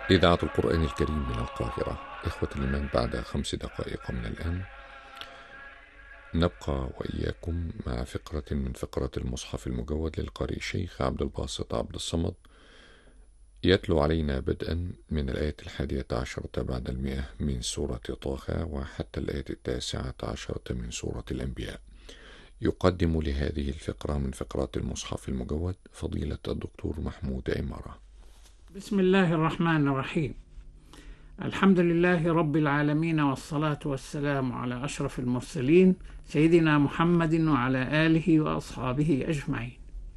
إذاعة القرآن الكريم من القاهرة. إخوة الإيمان، بعد 5 دقائق من الآن نبقى وإياكم مع فقرة من فقرات المصحف المجود للقارئ الشيخ عبد الباسط عبد الصمد، يتلو علينا بدءا من الآية 11 بعد 100 من سورة طه وحتى الآية 19 من سورة الأنبياء. يقدم لهذه الفقرة من فقرات المصحف المجود فضيلة الدكتور محمود عمارة. بسم الله الرحمن الرحيم. الحمد لله رب العالمين، والصلاة والسلام على أشرف المرسلين سيدنا محمد وعلى آله وأصحابه أجمعين.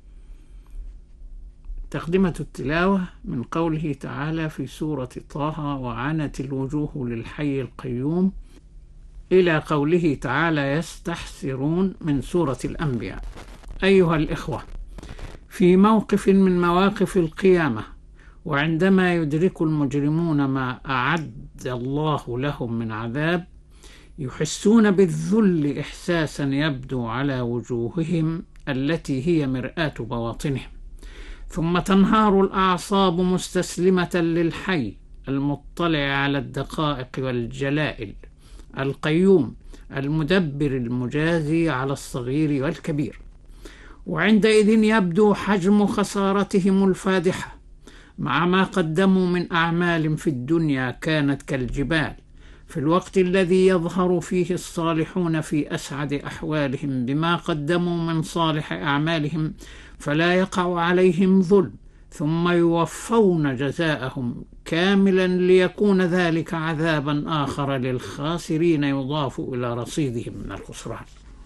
تقدمة التلاوة من قوله تعالى في سورة طه: وعنت الوجوه للحي القيوم، إلى قوله تعالى يستحسرون من سورة الأنبياء. أيها الإخوة، في موقف من مواقف القيامة، وعندما يدرك المجرمون ما أعد الله لهم من عذاب، يحسون بالذل إحساسا يبدو على وجوههم التي هي مرآة بواطنهم، ثم تنهار الأعصاب مستسلمة للحي المطلع على الدقائق والجلائل، القيوم المدبر المجازي على الصغير والكبير. وعندئذ يبدو حجم خسارتهم الفادحة مع ما قدموا من أعمال في الدنيا كانت كالجبال، في الوقت الذي يظهر فيه الصالحون في أسعد أحوالهم بما قدموا من صالح أعمالهم، فلا يقع عليهم ظلم، ثم يوفون جزاءهم كاملا، ليكون ذلك عذابا آخر للخاسرين يضاف إلى رصيدهم من الخسران.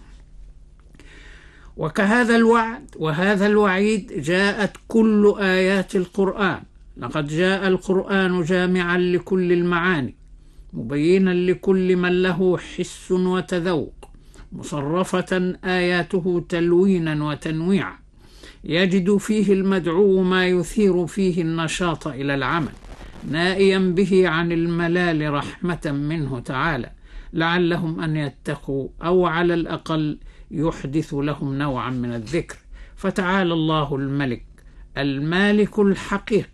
وكهذا الوعد وهذا الوعيد جاءت كل آيات القرآن. لقد جاء القرآن جامعا لكل المعاني، مبينا لكل من له حس وتذوق، مصرفة آياته تلوينا وتنويعا، يجد فيه المدعو ما يثير فيه النشاط إلى العمل، نائيا به عن الملال رحمة منه تعالى، لعلهم أن يتقوا، أو على الأقل يحدث لهم نوعا من الذكر. فتعالى الله الملك المالك الحقيقي